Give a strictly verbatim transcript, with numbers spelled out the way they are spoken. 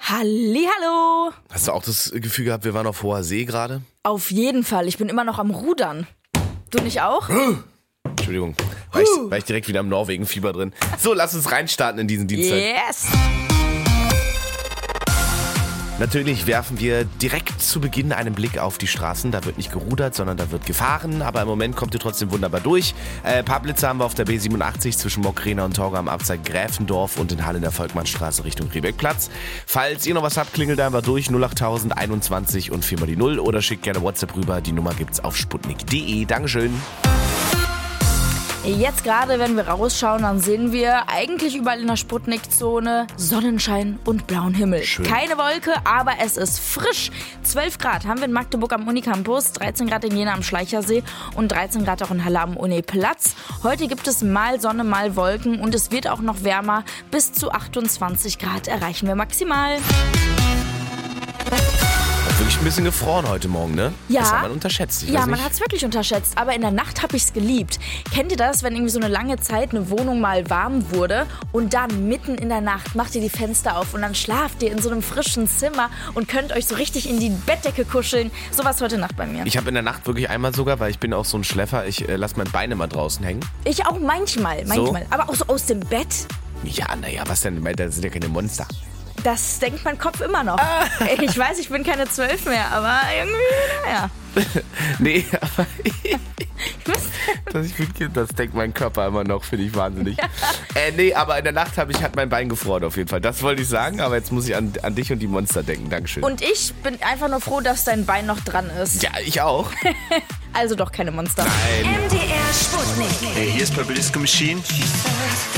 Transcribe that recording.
Hallihallo! Hast du auch das Gefühl gehabt, wir waren auf hoher See gerade? Auf jeden Fall, ich bin immer noch am Rudern. Du nicht auch? Entschuldigung, war ich, war ich direkt wieder im Norwegen-Fieber drin. So, lass uns reinstarten in diesen Dienstag. Yes! Natürlich werfen wir direkt zu Beginn einen Blick auf die Straßen. Da wird nicht gerudert, sondern da wird gefahren. Aber im Moment kommt ihr trotzdem wunderbar durch. Ein äh, paar Blitze haben wir auf der B siebenundachtzig zwischen Mockrena und Torgau am Abzweig Gräfendorf und in Halle in der Volkmannstraße Richtung Riebeckplatz. Falls ihr noch was habt, klingelt einfach durch null acht tausend einundzwanzig und viermal die null oder schickt gerne WhatsApp rüber. Die Nummer gibt's auf sputnik punkt de. Dankeschön. Jetzt gerade, wenn wir rausschauen, dann sehen wir eigentlich überall in der Sputnik-Zone Sonnenschein und blauen Himmel. Schön. Keine Wolke, aber es ist frisch. zwölf Grad haben wir in Magdeburg am Unicampus, dreizehn Grad in Jena am Schleichersee und dreizehn Grad auch in Halle am Uniplatz. Heute gibt es mal Sonne, mal Wolken und es wird auch noch wärmer. Bis zu achtundzwanzig Grad erreichen wir maximal. Wirklich ein bisschen gefroren heute Morgen, ne? Ja. Das hat man unterschätzt. Ich ja, weiß man nicht. hat es wirklich unterschätzt, aber in der Nacht habe ich es geliebt. Kennt ihr das, wenn irgendwie so eine lange Zeit eine Wohnung mal warm wurde und dann mitten in der Nacht macht ihr die Fenster auf und dann schlaft ihr in so einem frischen Zimmer und könnt euch so richtig in die Bettdecke kuscheln. So was heute Nacht bei mir. Ich habe in der Nacht wirklich einmal sogar, weil ich bin auch so ein Schläfer, ich äh, lasse mein Bein immer draußen hängen. Ich auch manchmal, manchmal. Aber auch so aus dem Bett. Ja, naja, was denn? Das sind ja keine Monster. Das denkt mein Kopf immer noch. Ich weiß, ich bin keine zwölf mehr, aber irgendwie, naja. Nee, aber das, ich bin, das denkt mein Körper immer noch, finde ich wahnsinnig. äh, nee, aber in der Nacht habe ich, hat mein Bein gefroren auf jeden Fall. Das wollte ich sagen, aber jetzt muss ich an, an dich und die Monster denken. Dankeschön. Und ich bin einfach nur froh, dass dein Bein noch dran ist. Ja, ich auch. Also doch keine Monster. Nein. M D R Sputnik. Hey, hier ist Purple Disco Machine.